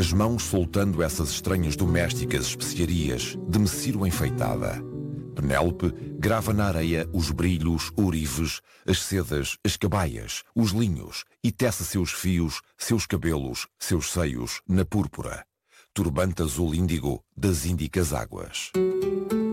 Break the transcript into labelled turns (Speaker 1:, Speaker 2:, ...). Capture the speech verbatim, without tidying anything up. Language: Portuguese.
Speaker 1: as mãos soltando essas estranhas domésticas especiarias de Messiro enfeitada. Penélope grava na areia os brilhos, ourives, as sedas, as cabaias, os linhos e tece seus fios, seus cabelos, seus seios na púrpura. Turbante azul índigo das índicas águas.